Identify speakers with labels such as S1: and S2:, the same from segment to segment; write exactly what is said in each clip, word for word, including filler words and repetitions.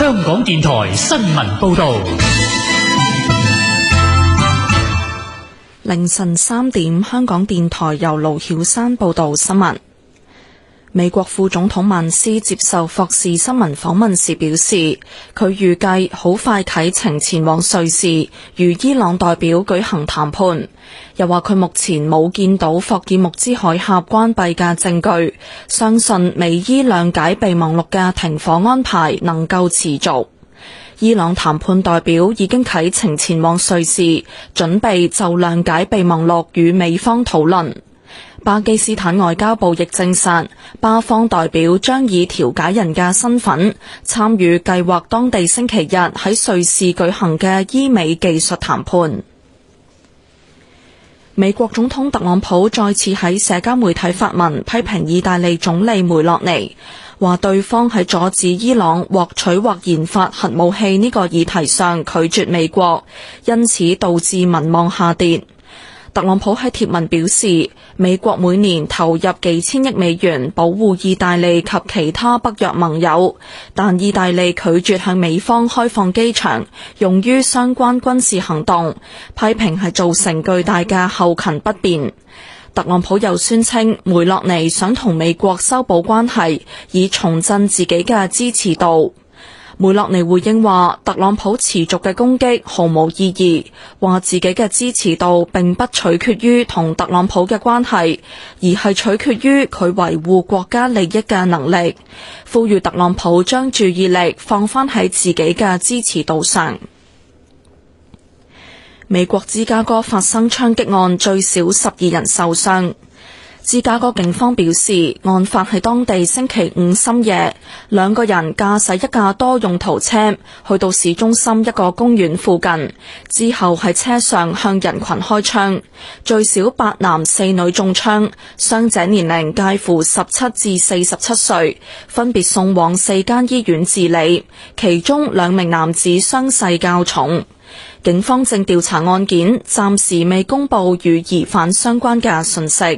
S1: 香港電台新聞報道。
S2: 凌晨三點，香港電台由盧曉山報道新聞。美國副總統曼斯接受霍士新聞訪問時表示，佢預計好快啟程前往瑞士與伊朗代表舉行談判。又話佢目前冇見到霍爾木茲海峽關閉嘅證據，相信美伊諒解備忘錄嘅停火安排能夠持續。伊朗談判代表已經啟程前往瑞士，準備就諒解備忘錄與美方討論。巴基斯坦外交部亦證實，巴方代表將以調解人嘅身份參與計劃當地星期日喺瑞士舉行嘅伊美技術談判。美國總統特朗普再次喺社交媒體發文批評意大利總理梅洛尼，話對方喺阻止伊朗獲取或研發核武器呢個議題上拒絕美國，因此導致民望下跌。特朗普喺貼文表示，美國每年投入幾千億美元保護意大利及其他北約盟友，但意大利拒絕向美方開放機場用於相關軍事行動，批評係造成巨大嘅後勤不便。特朗普又宣稱梅洛尼想同美國修補關係，以重振自己嘅支持度。梅洛尼回應話，特朗普持續嘅攻擊毫無意義，話自己嘅支持度並不取決於同特朗普嘅關係，而係取決於佢維護國家利益嘅能力，呼籲特朗普將注意力放返喺自己嘅支持度上。美國芝加哥發生槍擊案，最少十二人受傷。芝加哥警方表示，案發喺當地星期五深夜，兩個人駕駛一架多用途車去到市中心一個公園附近，之後喺車上向人群開槍，最少八男四女中槍，傷者年齡介乎十七至四十七歲，分別送往四間醫院治理，其中兩名男子傷勢較重。警方正調查案件，暫時未公布與疑犯相關嘅訊息。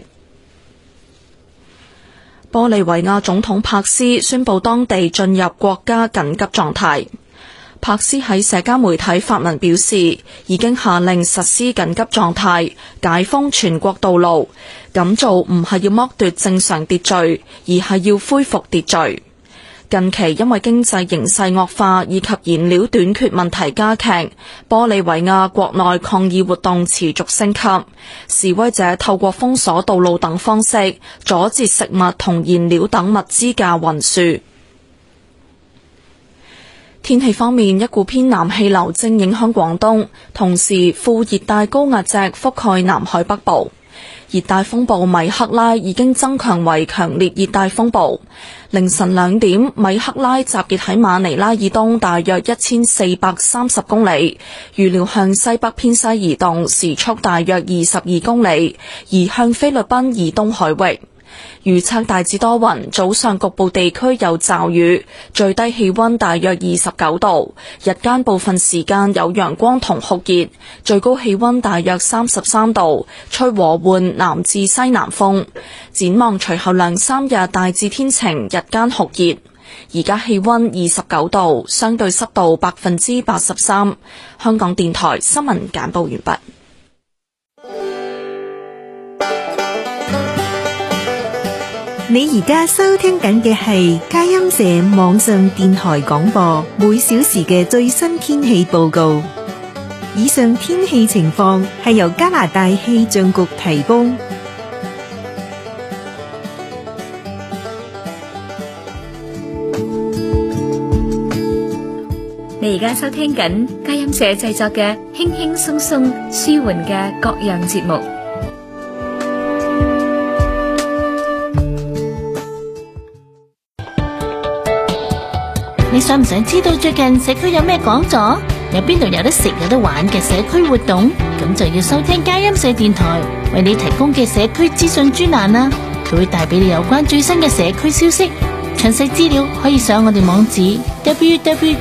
S2: 玻利維亞總統帕斯宣布當地進入國家緊急狀態。帕斯喺社交媒體發文表示，已經下令實施緊急狀態，解封全國道路。咁做唔係要剝奪正常秩序，而係要恢復秩序。近期因為經濟形勢惡化以及燃料短缺問題加劇，玻利維亞國內抗議活動持續升級，示威者透過封鎖道路等方式阻截食物同燃料等物資嘅運輸。天氣方面，一股偏南氣流正影響廣東，同時副熱帶高壓脊覆蓋南海北部。熱帶風暴米克拉已經增強為強烈熱帶風暴。凌晨兩點，米克拉集結喺馬尼拉以東大約一千四百三十公里，預料向西北偏西移動，時速大約二十二公里，移向菲律賓以東海域。預測大致多雲，早上局部地區有驟雨，最低氣溫大約二十九度，日間部分時間有陽光同酷熱，最高氣溫大約三十三度，吹和緩南至西南風。展望隨後兩三日大致天晴，日間酷熱。而家氣溫二十九度，相對濕度百分之八十三。香港電台新聞簡報完畢。
S3: 你而家收聽緊嘅係佳音社網上電台廣播，每小時嘅最新天氣報告。以上天氣情況係由加拿大氣象局提供。
S4: 你而家收聽緊佳音社製作嘅輕輕鬆鬆舒緩嘅各樣節目。
S5: 你想唔想知道最近社區有咩講座？有邊度有得食有得玩嘅社區活動？咁就要收聽佳音社電台為你提供嘅社區資訊專欄啦。佢會帶俾你有關最新嘅社區消息，詳細資料可以上我哋網址 double u double u double u